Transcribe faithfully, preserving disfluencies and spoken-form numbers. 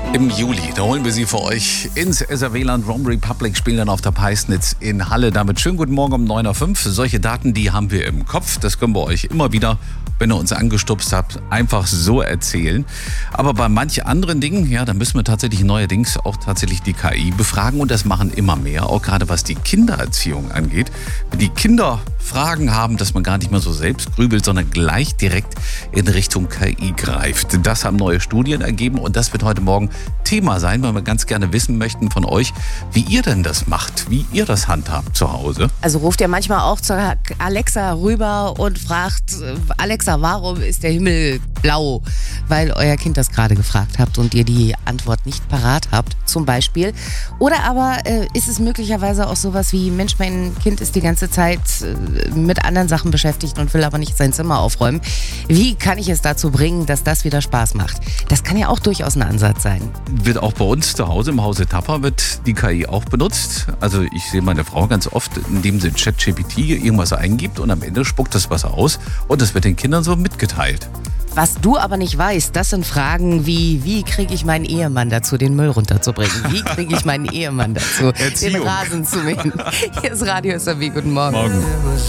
Im Juli, da holen wir sie für euch ins S R W-Land. Rom Republic spielen dann auf der Peisnitz in Halle. Damit schönen guten Morgen um neun Uhr fünf. Solche Daten, die haben wir im Kopf. Das können wir euch immer wieder, wenn ihr uns angestupst habt, einfach so erzählen. Aber bei manchen anderen Dingen, ja, da müssen wir tatsächlich neuerdings auch tatsächlich die K I befragen. Und das machen immer mehr, auch gerade was die Kindererziehung angeht. Wenn die Kinder Fragen haben, dass man gar nicht mehr so selbst grübelt, sondern gleich direkt in Richtung K I greift. Das haben neue Studien ergeben und das wird heute Morgen Thema sein, weil wir ganz gerne wissen möchten von euch, wie ihr denn das macht, wie ihr das handhabt zu Hause. Also ruft ihr manchmal auch zur Alexa rüber und fragt, Alexa, warum ist der Himmel blau? Weil euer Kind das gerade gefragt habt und ihr die Antwort nicht parat habt, zum Beispiel. Oder aber äh, ist es möglicherweise auch sowas wie, Mensch, mein Kind ist die ganze Zeit äh, mit anderen Sachen beschäftigt und will aber nicht sein Zimmer aufräumen. Wie kann ich es dazu bringen, dass das wieder Spaß macht? Das kann ja auch durchaus ein Ansatz sein. Wird auch bei uns zu Hause im Hause Tapper wird die K I auch benutzt. Also ich sehe meine Frau ganz oft, indem sie ChatGPT irgendwas eingibt und am Ende spuckt das was aus und das wird den Kindern so mitgeteilt. Was du aber nicht weißt, das sind Fragen wie, wie kriege ich meinen Ehemann dazu, den Müll runterzubringen? Wie kriege ich meinen Ehemann dazu, Erziehung. den Rasen zu mähen? Hier ist Radio S R W, guten Morgen. Morgen.